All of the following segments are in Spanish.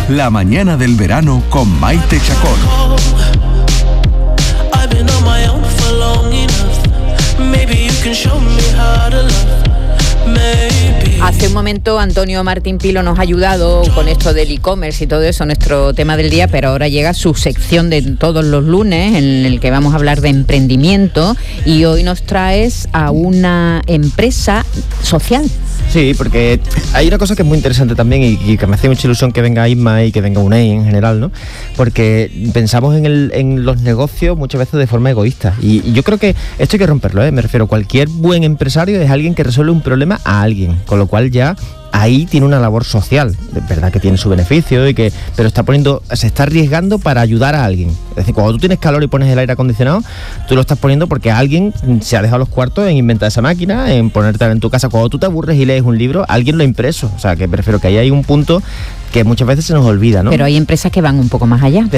La mañana del verano con Maite Chacón. Hace un momento Antonio Martín Pilo nos ha ayudado con esto del e-commerce y todo eso, nuestro tema del día, pero ahora llega su sección de todos los lunes en el que vamos a hablar de emprendimiento, y hoy nos traes a una empresa social. Sí, porque hay una cosa que es muy interesante también y que me hace mucha ilusión que venga Isma y que venga UNEI en general, ¿no? Porque pensamos en los negocios muchas veces de forma egoísta, y yo creo que esto hay que romperlo, me refiero, cualquier buen empresario es alguien que resuelve un problema a alguien, con lo cual ya ahí tiene una labor social, de verdad que tiene su beneficio, pero se está arriesgando para ayudar a alguien. Es decir, cuando tú tienes calor y pones el aire acondicionado, tú lo estás poniendo porque alguien se ha dejado los cuartos en inventar esa máquina, en ponértela en tu casa. Cuando tú te aburres y lees un libro, alguien lo ha impreso. O sea, que prefiero que ahí hay un punto que muchas veces se nos olvida, ¿no? Pero hay empresas que van un poco más allá.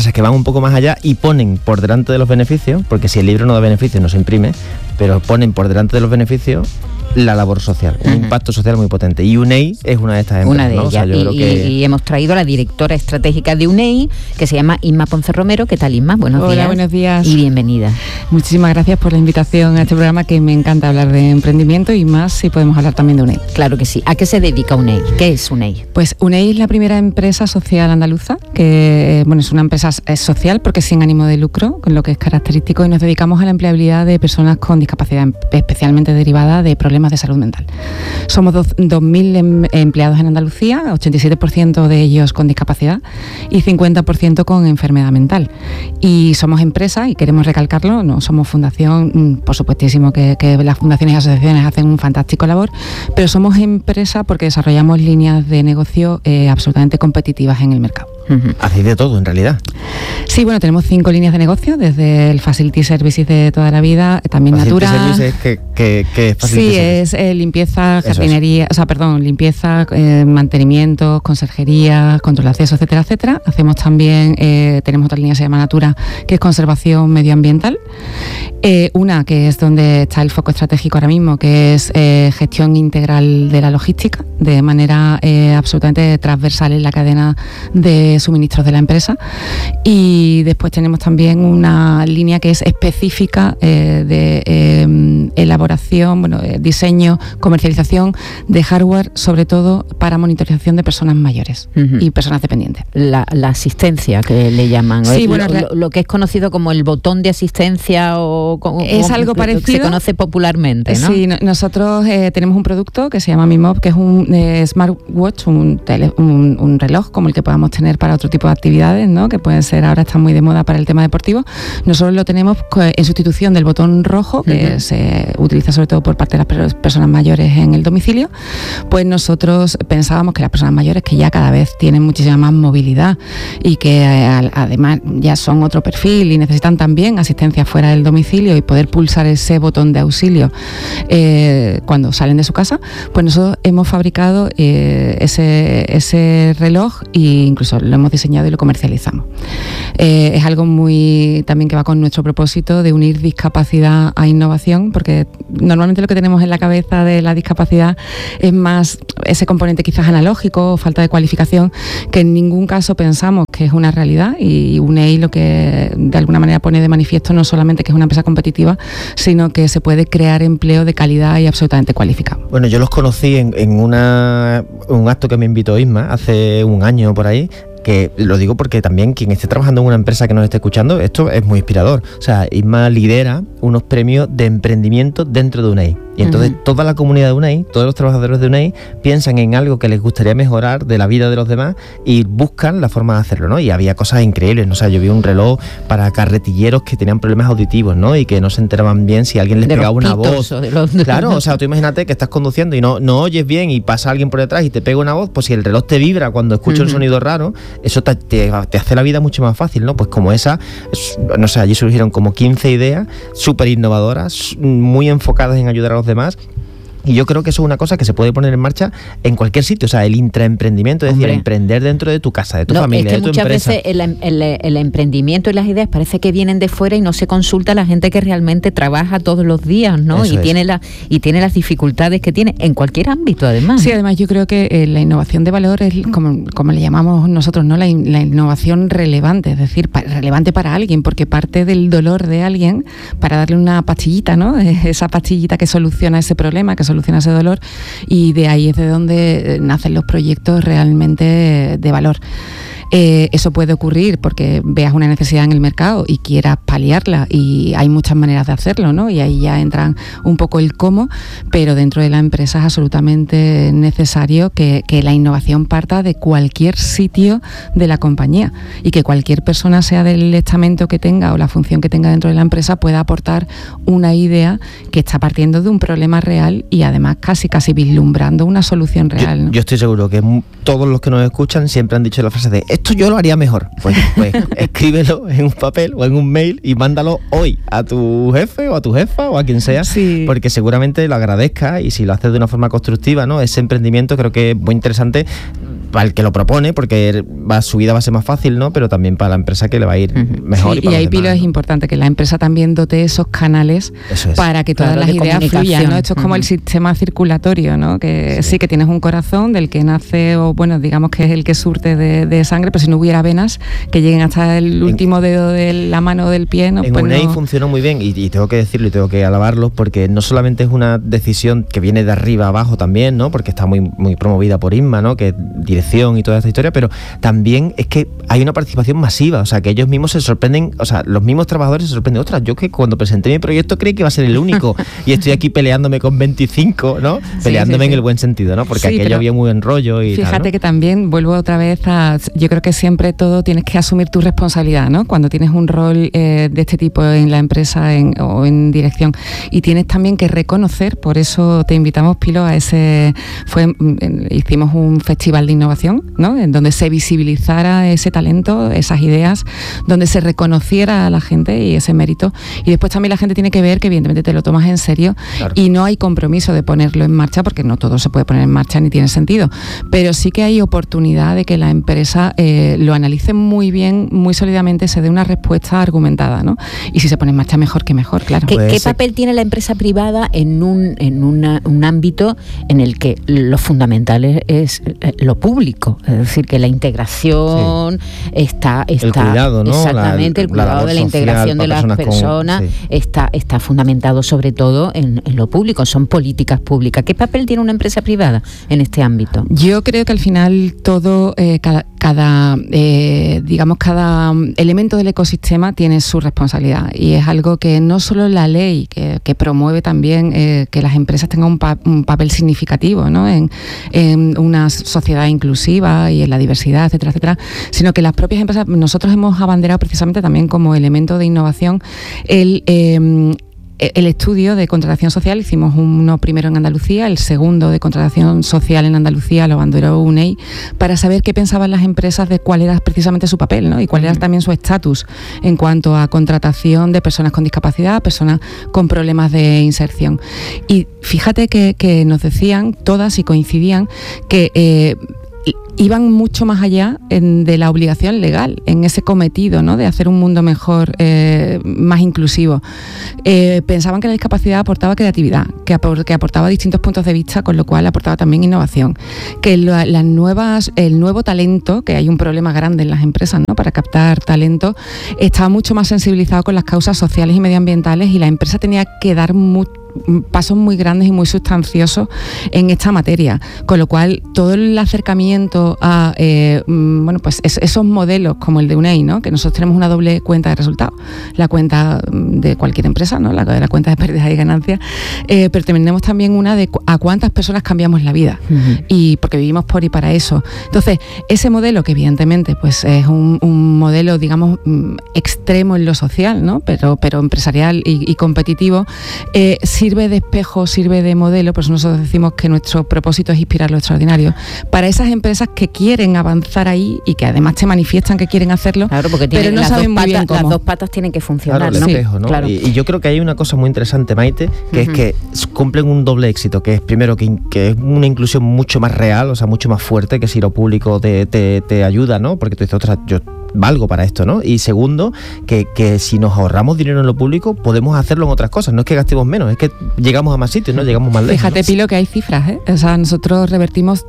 Y ponen por delante de los beneficios, porque si el libro no da beneficios no se imprime, pero ponen por delante de los beneficios la labor social, un impacto social muy potente. Y UNEI es una de estas empresas. Una de ellas. O sea, y hemos traído a la directora estratégica de UNEI, que se llama Isma Ponce Romero. ¿Qué tal, Isma? Buenos días. Hola, buenos días. Y bienvenida. Muchísimas gracias por la invitación a este programa, que me encanta hablar de emprendimiento, y más si podemos hablar también de UNEI. Claro que sí. ¿A qué se dedica UNEI? ¿Qué es UNEI? Pues UNEI es la primera empresa social andaluza, que es una empresa social porque sin ánimo de lucro, con lo que es característico, y nos dedicamos a la empleabilidad de personas con discapacidad, especialmente derivada de problemas de salud mental. Somos 2.000 empleados en Andalucía, 87% de ellos con discapacidad y 50% con enfermedad mental. Y somos empresa, y queremos recalcarlo, no somos fundación, por supuestísimo que las fundaciones y asociaciones hacen un fantástico labor, pero somos empresa porque desarrollamos líneas de negocio absolutamente competitivas en el mercado. Hacéis de todo, en realidad. Sí, bueno, tenemos 5 líneas de negocio, desde el Facility Services de toda la vida, también Natura. ¿Facility Services qué es Facility Services? Sí, es limpieza, jardinería, limpieza, mantenimiento, conserjería, control de acceso, etcétera, etcétera. Hacemos también, tenemos otra línea que se llama Natura, que es conservación medioambiental. Una que es donde está el foco estratégico ahora mismo, que es gestión integral de la logística, de manera absolutamente transversal en la cadena de suministros de la empresa. Y después tenemos también una línea que es específica de elaboración, diseño, comercialización de hardware, sobre todo para monitorización de personas mayores y personas dependientes. La asistencia, que le llaman, sí, lo que es conocido como el botón de asistencia, o es algo parecido, se conoce popularmente, ¿no? Sí, nosotros tenemos un producto que se llama Mi Mob, que es un smartwatch, un reloj como el que podamos tener para otro tipo de actividades, ¿no? Que pueden ser, ahora están muy de moda para el tema deportivo. Nosotros lo tenemos en sustitución del botón rojo, que se utiliza sobre todo por parte de las personas mayores en el domicilio. Pues nosotros pensábamos que las personas mayores, que ya cada vez tienen muchísima más movilidad y que además ya son otro perfil y necesitan también asistencia fuera del domicilio y poder pulsar ese botón de auxilio cuando salen de su casa, pues nosotros hemos fabricado ese reloj, e incluso lo hemos diseñado y lo comercializamos. Es algo muy también que va con nuestro propósito de unir discapacidad a innovación, porque normalmente lo que tenemos en la cabeza de la discapacidad es más ese componente quizás analógico, falta de cualificación, que en ningún caso pensamos que es una realidad, y UNEI lo que de alguna manera pone de manifiesto no solamente que es una empresa competitiva, sino que se puede crear empleo de calidad y absolutamente cualificado. Bueno, yo los conocí en un acto que me invitó Isma hace un año por ahí, que lo digo porque también quien esté trabajando en una empresa que nos esté escuchando, esto es muy inspirador. O sea, Isma lidera unos premios de emprendimiento dentro de UNEI. Y entonces toda la comunidad de UNEI, todos los trabajadores de UNEI piensan en algo que les gustaría mejorar de la vida de los demás y buscan la forma de hacerlo, ¿no? Y había cosas increíbles, ¿no? O sea, yo vi un reloj para carretilleros que tenían problemas auditivos, ¿no? Y que no se enteraban bien si alguien les pegaba una voz. Claro, o sea, tú imagínate que estás conduciendo y no oyes bien y pasa alguien por detrás y te pega una voz, pues si el reloj te vibra cuando escucha un sonido raro, eso te hace la vida mucho más fácil, ¿no? Pues como esa, no sé, allí surgieron como 15 ideas súper innovadoras, muy enfocadas en ayudar a los demás. Y yo creo que eso es una cosa que se puede poner en marcha en cualquier sitio, o sea, el intraemprendimiento, es decir, emprender dentro de tu casa, de tu familia, es que de tu empresa. muchas veces el emprendimiento y las ideas parece que vienen de fuera y no se consulta a la gente que realmente trabaja todos los días, ¿no? Eso tiene las dificultades que tiene en cualquier ámbito, además. Sí, además yo creo que la innovación de valor es como le llamamos nosotros, ¿no? La innovación relevante, es decir, relevante para alguien, porque parte del dolor de alguien para darle una pastillita, ¿no? Esa pastillita que soluciona ese problema, que soluciona ese dolor, y de ahí es de donde nacen los proyectos realmente de valor. Eso puede ocurrir porque veas una necesidad en el mercado y quieras paliarla, y hay muchas maneras de hacerlo, ¿no? Y ahí ya entran un poco el cómo, pero dentro de la empresa es absolutamente necesario que la innovación parta de cualquier sitio de la compañía, y que cualquier persona, sea del estamento que tenga o la función que tenga dentro de la empresa, pueda aportar una idea que está partiendo de un problema real y además casi vislumbrando una solución real, ¿no? Yo estoy seguro que todos los que nos escuchan siempre han dicho la frase de esto yo lo haría mejor. Pues escríbelo en un papel o en un mail y mándalo hoy a tu jefe o a tu jefa o a quien sea, sí, porque seguramente lo agradezca, y si lo haces de una forma constructiva, ¿no? Ese emprendimiento creo que es muy interesante para el que lo propone, porque su vida va a ser más fácil, ¿no? Pero también para la empresa, que le va a ir mejor. Sí, y ahí, Pilo, es importante que la empresa también dote esos canales para que todas las ideas fluyan, ¿no? Esto es como el sistema circulatorio, ¿no? Que sí, que tienes un corazón del que nace, o bueno, digamos que es el que surte de sangre, pero si no hubiera venas que lleguen hasta el último dedo de la mano o del pie, ¿no? En pues UNEI funcionó muy bien, y tengo que decirlo y tengo que alabarlos, porque no solamente es una decisión que viene de arriba abajo también, ¿no? Porque está muy promovida por Inma, ¿no? Que dirección y toda esta historia, pero también es que hay una participación masiva, o sea, que ellos mismos se sorprenden, o sea, los mismos trabajadores se sorprenden. Ostras, yo que cuando presenté mi proyecto creí que iba a ser el único y estoy aquí peleándome con 25, ¿no? Peleándome en el buen sentido, ¿no? Porque aquello había muy buen rollo y fíjate tal, ¿no? Que también vuelvo otra vez yo creo que siempre todo tienes que asumir tu responsabilidad, ¿no? Cuando tienes un rol de este tipo en la empresa o en dirección, y tienes también que reconocer, por eso te invitamos, Pilo, a hicimos un festival de innovación, ¿no? En donde se visibilizara ese talento, esas ideas, donde se reconociera a la gente y ese mérito, y después también la gente tiene que ver que evidentemente te lo tomas en serio, claro. Y no hay compromiso de ponerlo en marcha, porque no todo se puede poner en marcha ni tiene sentido, pero sí que hay oportunidad de que la empresa lo analice muy bien, muy sólidamente, se dé una respuesta argumentada, ¿no? Y si se pone en marcha, mejor que mejor, claro. ¿Qué papel tiene la empresa privada en un ámbito en el que lo fundamental es lo público? Es decir, que la integración está el cuidado, ¿no? Exactamente, el cuidado de la integración de las personas está fundamentado sobre todo en lo público, son políticas públicas. ¿Qué papel tiene una empresa privada en este ámbito? Yo creo que al final todo, cada elemento del ecosistema tiene su responsabilidad, y es algo que no solo la ley, que promueve también que las empresas tengan un papel significativo, ¿no? en una sociedad inclusiva y en la diversidad, etcétera, etcétera, sino que las propias empresas, nosotros hemos abanderado precisamente también como elemento de innovación el estudio de contratación social. Hicimos uno primero en Andalucía, el segundo de contratación social en Andalucía lo abanderó UNEI, para saber qué pensaban las empresas de cuál era precisamente su papel, ¿no? Y cuál era también su estatus en cuanto a contratación de personas con discapacidad, personas con problemas de inserción. Y fíjate que nos decían todas, y coincidían, que iban mucho más allá de la obligación legal en ese cometido, ¿no? De hacer un mundo mejor, más inclusivo. Pensaban que la discapacidad aportaba creatividad, que aportaba distintos puntos de vista, con lo cual aportaba también innovación, que el nuevo talento, que hay un problema grande en las empresas, ¿no? Para captar talento, estaba mucho más sensibilizado con las causas sociales y medioambientales, y la empresa tenía que dar pasos muy grandes y muy sustanciosos en esta materia, con lo cual todo el acercamiento a pues esos modelos como el de UNEI, ¿no? Que nosotros tenemos una doble cuenta de resultados, la cuenta de cualquier empresa, ¿no? La cuenta de pérdidas y ganancias, pero tenemos también una de a cuántas personas cambiamos la vida, y porque vivimos por y para eso. Entonces, ese modelo, que evidentemente pues es un modelo, digamos, extremo en lo social, ¿no? Pero empresarial y competitivo, sí sirve de espejo, sirve de modelo, pues nosotros decimos que nuestro propósito es inspirar lo extraordinario. Para esas empresas que quieren avanzar ahí y que además te manifiestan que quieren hacerlo, claro, porque pero no saben muy bien cómo. Las dos patas tienen que funcionar, claro, ¿no? Espejo, ¿no? Claro. Y yo creo que hay una cosa muy interesante, Maite, que es que cumplen un doble éxito, que es primero que es una inclusión mucho más real, o sea, mucho más fuerte, que si lo público te ayuda, ¿no? Porque tú dices, ostras, yo valgo para esto, ¿no? Y segundo, que si nos ahorramos dinero en lo público, podemos hacerlo en otras cosas. No es que gastemos menos, es que llegamos a más sitios, ¿no? Llegamos más lejos. Fíjate, ¿no? Pilo, que hay cifras, ¿eh? O sea, nosotros revertimos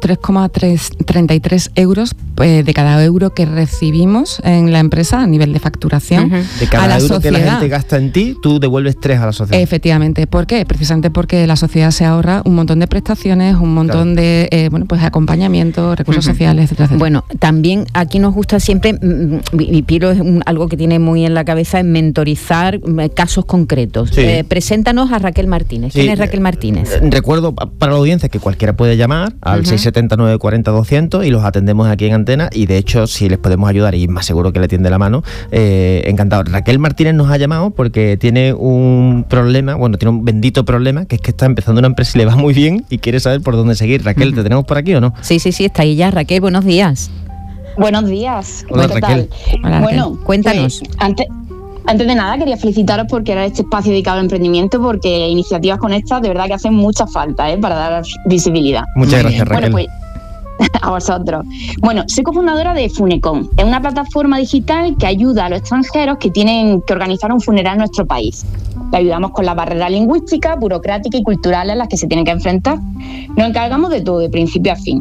3,33 euros de cada euro que recibimos en la empresa a nivel de facturación. De cada a la euro sociedad. Que la gente gasta en ti, tú devuelves 3 a la sociedad. Efectivamente. ¿Por qué? Precisamente porque la sociedad se ahorra un montón de prestaciones, un montón de pues acompañamiento, recursos sociales, etcétera, etcétera. Bueno, también aquí nos gusta siempre, y Pilo es algo que tiene muy en la cabeza, es mentorizar casos concretos. Sí. Preséntanos a Raquel Martínez. ¿Quién es Raquel Martínez? Recuerdo para la audiencia que cualquiera puede llamar al 679 40 200 y los atendemos aquí en Antena, y de hecho si les podemos ayudar, y más seguro que le tiende la mano, encantado. Raquel Martínez nos ha llamado porque tiene un problema, tiene un bendito problema, que es que está empezando una empresa y le va muy bien y quiere saber por dónde seguir. Raquel, ¿te tenemos por aquí o no? Sí, está ahí ya. Raquel, buenos días. Buenos días. Hola, ¿Qué Raquel. tal? Hola, bueno, Raquel. Cuéntanos. Pues, antes de nada quería felicitaros por crear este espacio dedicado al emprendimiento, porque iniciativas con estas de verdad que hacen mucha falta para dar visibilidad. Muchas gracias, Raquel. Bueno, pues a vosotros. Bueno, soy cofundadora de Funecom. Es una plataforma digital que ayuda a los extranjeros que tienen que organizar un funeral en nuestro país. Le ayudamos con las barreras lingüísticas, burocráticas y culturales a las que se tienen que enfrentar. Nos encargamos de todo, de principio a fin.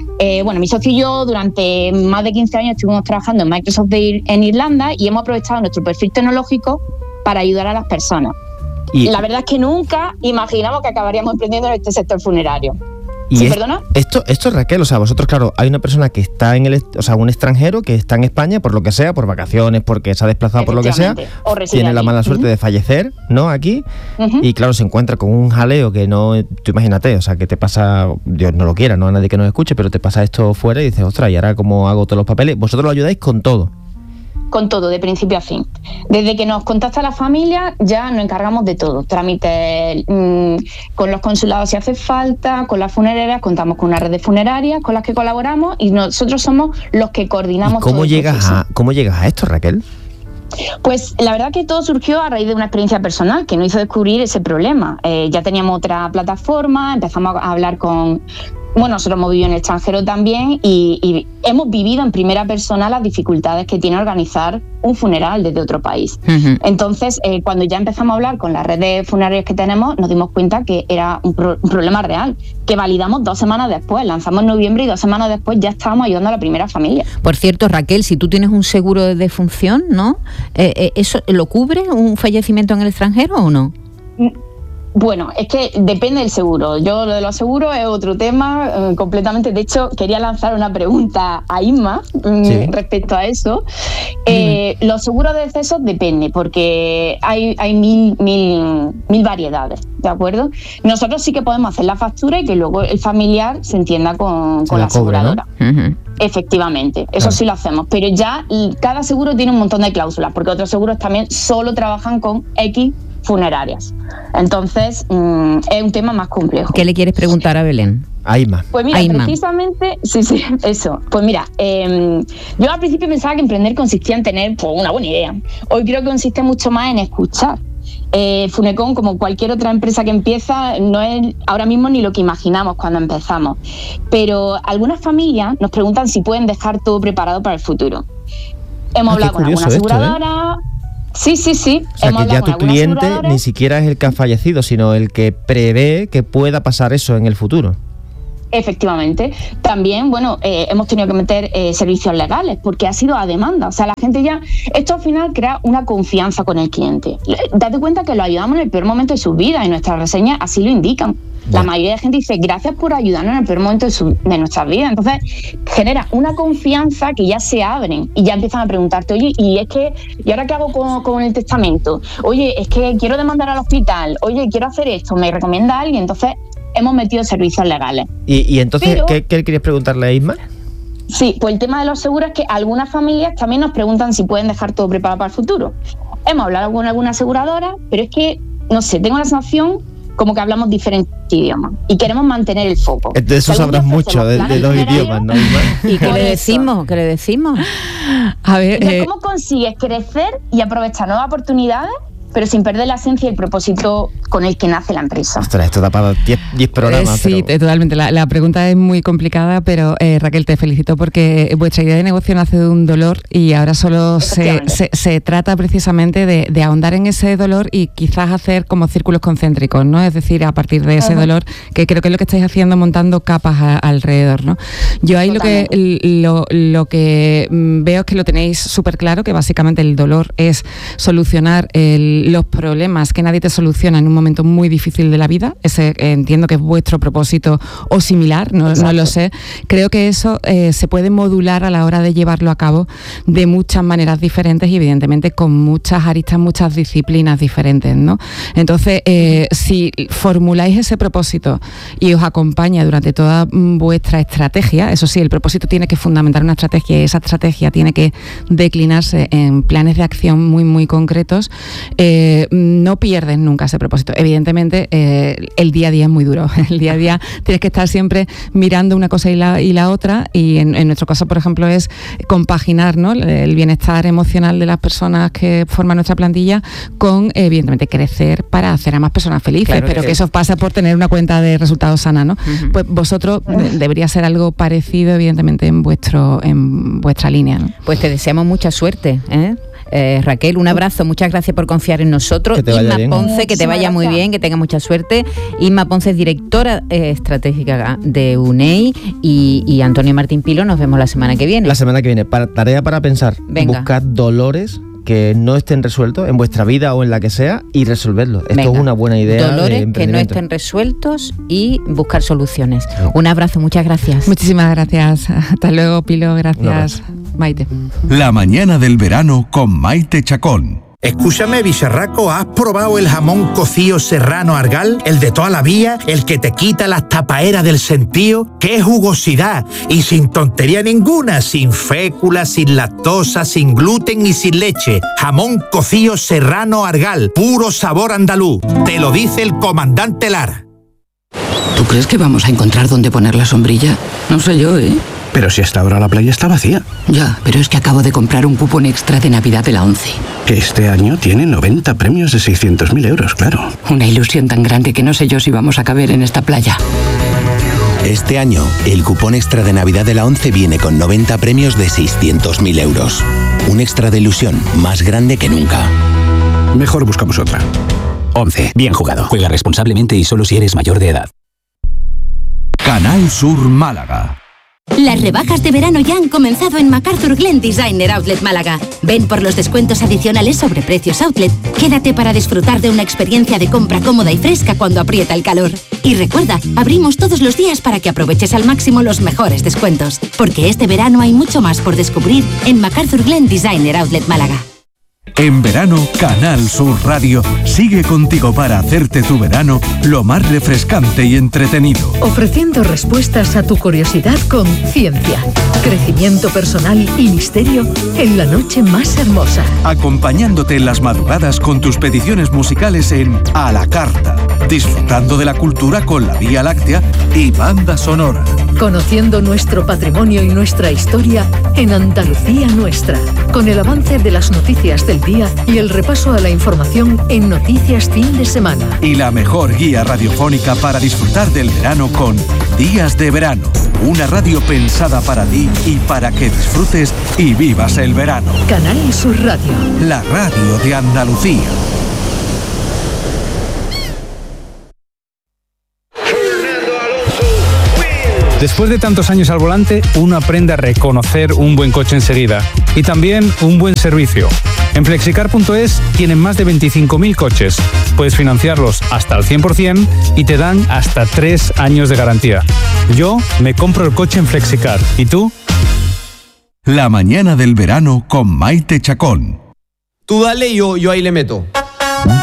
Mi socio y yo durante más de 15 años estuvimos trabajando en Microsoft en Irlanda y hemos aprovechado nuestro perfil tecnológico para ayudar a las personas. Y la verdad es que nunca imaginamos que acabaríamos emprendiendo en este sector funerario. Y ¿Sí, perdona? Esto, Raquel, o sea, vosotros, claro, hay una persona que está un extranjero que está en España por lo que sea, por vacaciones, porque se ha desplazado por lo que sea, tiene la mala suerte de fallecer, ¿no? Aquí, y claro, se encuentra con un jaleo que no, tú imagínate, o sea, que te pasa, Dios no lo quiera, no a nadie que nos escuche, pero te pasa esto fuera y dices, ostras, ¿y ahora cómo hago todos los papeles? Vosotros lo ayudáis con todo. Con todo, de principio a fin. Desde que nos contacta la familia ya nos encargamos de todo. Trámites con los consulados si hace falta, con las funerarias, contamos con una red de funerarias con las que colaboramos y nosotros somos los que coordinamos. ¿Y cómo llegas a esto, Raquel? Pues la verdad que todo surgió a raíz de una experiencia personal que nos hizo descubrir ese problema. Ya teníamos otra plataforma, empezamos a hablar con... nosotros hemos vivido en el extranjero también y hemos vivido en primera persona las dificultades que tiene organizar un funeral desde otro país. Entonces, cuando ya empezamos a hablar con la red de funerarios que tenemos, nos dimos cuenta que era un problema real, que validamos 2 semanas después. Lanzamos en noviembre y 2 semanas después ya estábamos ayudando a la primera familia. Por cierto, Raquel, si tú tienes un seguro de defunción, ¿no? ¿Eso lo cubre un fallecimiento en el extranjero o no? Bueno, es que depende del seguro. Yo lo de los seguros es otro tema completamente. De hecho, quería lanzar una pregunta a Isma respecto a eso. Los seguros de decesos depende, porque hay mil variedades, ¿de acuerdo? Nosotros sí que podemos hacer la factura y que luego el familiar se entienda con la aseguradora. ¿No? Efectivamente, eso sí lo hacemos, pero ya cada seguro tiene un montón de cláusulas, porque otros seguros también solo trabajan con X funerarias. Entonces, es un tema más complejo. ¿Qué le quieres preguntar a Belén? Aima. Pues mira, precisamente, sí, eso. Pues mira, yo al principio pensaba que emprender consistía en tener una buena idea. Hoy creo que consiste mucho más en escuchar. Funecom, como cualquier otra empresa que empieza, no es ahora mismo ni lo que imaginamos cuando empezamos. Pero algunas familias nos preguntan si pueden dejar todo preparado para el futuro. Hemos hablado con alguna aseguradora. Sí. O sea, que ya tu cliente ni siquiera es el que ha fallecido, sino el que prevé que pueda pasar eso en el futuro. Efectivamente. También, hemos tenido que meter servicios legales porque ha sido a demanda. O sea, la gente ya... Esto al final crea una confianza con el cliente. Date cuenta que lo ayudamos en el peor momento de sus vidas y nuestras reseñas así lo indican. La mayoría de gente dice, gracias por ayudarnos en el peor momento de nuestras vidas. Entonces, genera una confianza que ya se abren y ya empiezan a preguntarte, oye, ¿y ahora qué hago con el testamento? Oye, es que quiero demandar al hospital. Oye, quiero hacer esto, ¿me recomienda alguien? Entonces, hemos metido servicios legales. ¿Y entonces qué querías preguntarle a Isma? Sí, pues el tema de los seguros es que algunas familias también nos preguntan si pueden dejar todo preparado para el futuro. Hemos hablado con alguna aseguradora, pero es que, no sé, tengo la sensación como que hablamos diferentes idiomas y queremos mantener el foco. De eso sabrás mucho, de los idiomas, ¿no? ¿Y qué le decimos? ¿Qué le decimos? A ver, ¿cómo consigues crecer y aprovechar nuevas oportunidades, pero sin perder la esencia y el propósito con el que nace la empresa? Ostras, esto da para 10 programas. Sí, pero... totalmente. La pregunta es muy complicada, pero Raquel, te felicito porque vuestra idea de negocio nace de un dolor y ahora solo se trata precisamente de ahondar en ese dolor y quizás hacer como círculos concéntricos, ¿no? Es decir, a partir de ese dolor, que creo que es lo que estáis haciendo, montando capas alrededor, ¿no? Yo ahí lo que veo es que lo tenéis súper claro, que básicamente el dolor es solucionar los problemas que nadie te soluciona en un momento muy difícil de la vida. Ese entiendo que es vuestro propósito o similar, no lo sé. Creo que eso se puede modular a la hora de llevarlo a cabo de muchas maneras diferentes y evidentemente con muchas aristas, muchas disciplinas diferentes, ¿no? Entonces, si formuláis ese propósito y os acompaña durante toda vuestra estrategia, eso sí, el propósito tiene que fundamentar una estrategia y esa estrategia tiene que declinarse en planes de acción muy, muy concretos, no pierdes nunca ese propósito. Evidentemente, el día a día es muy duro. El día a día tienes que estar siempre mirando una cosa y la otra, y en nuestro caso, por ejemplo, es compaginar, ¿no?, el bienestar emocional de las personas que forman nuestra plantilla con, evidentemente, crecer para hacer a más personas felices, claro, pero que eso pasa por tener una cuenta de resultados sana, ¿no? Pues vosotros debería ser algo parecido, evidentemente, en vuestra línea, ¿no? Pues te deseamos mucha suerte, ¿eh? Raquel, un abrazo, muchas gracias por confiar en nosotros. Inma Ponce, que te vaya muy bien, que tenga mucha suerte. Inma Ponce es directora estratégica de UNEI y Antonio Martín Pilo, nos vemos la semana que viene. La semana que viene, tarea para pensar. Venga. Buscad dolores que no estén resueltos en vuestra vida o en la que sea y resolverlos. Esto es una buena idea. Dolores que no estén resueltos y buscar soluciones. Un abrazo, muchas gracias. Muchísimas gracias. Hasta luego, Pilo. Gracias, Maite. La mañana del verano con Maite Chacón. Escúchame, bicharraco, ¿has probado el jamón cocido serrano Argal? El de toda la vida, el que te quita las tapaeras del sentío. ¡Qué jugosidad! Y sin tontería ninguna, sin fécula, sin lactosa, sin gluten y sin leche. Jamón cocido serrano Argal, puro sabor andaluz. Te lo dice el comandante Lara. ¿Tú crees que vamos a encontrar dónde poner la sombrilla? No sé yo, ¿eh? Pero si hasta ahora la playa está vacía. Ya, pero es que acabo de comprar un cupón extra de Navidad de la ONCE. Que este año tiene 90 premios de 600.000 euros, claro. Una ilusión tan grande que no sé yo si vamos a caber en esta playa. Este año, el cupón extra de Navidad de la ONCE viene con 90 premios de 600.000 euros. Un extra de ilusión más grande que nunca. Mejor buscamos otra. ONCE, bien jugado. Juega responsablemente y solo si eres mayor de edad. Canal Sur Málaga. Las rebajas de verano ya han comenzado en MacArthur Glen Designer Outlet Málaga. Ven por los descuentos adicionales sobre precios outlet. Quédate para disfrutar de una experiencia de compra cómoda y fresca cuando aprieta el calor. Y recuerda, abrimos todos los días para que aproveches al máximo los mejores descuentos. Porque este verano hay mucho más por descubrir en MacArthur Glen Designer Outlet Málaga. En verano, Canal Sur Radio sigue contigo para hacerte tu verano lo más refrescante y entretenido. Ofreciendo respuestas a tu curiosidad con ciencia, crecimiento personal y misterio en la noche más hermosa. Acompañándote en las madrugadas con tus peticiones musicales en A la Carta. Disfrutando de la cultura con la Vía Láctea y banda sonora. Conociendo nuestro patrimonio y nuestra historia en Andalucía Nuestra. Con el avance de las noticias del día y el repaso a la información en Noticias Fin de Semana. Y la mejor guía radiofónica para disfrutar del verano con Días de Verano. Una radio pensada para ti y para que disfrutes y vivas el verano. Canal Sur Radio. La radio de Andalucía. Después de tantos años al volante, uno aprende a reconocer un buen coche enseguida y también un buen servicio. En Flexicar.es tienen más de 25.000 coches. Puedes financiarlos hasta al 100% y te dan hasta 3 años de garantía. Yo me compro el coche en Flexicar. ¿Y tú? La mañana del verano con Maite Chacón. Tú dale y yo ahí le meto.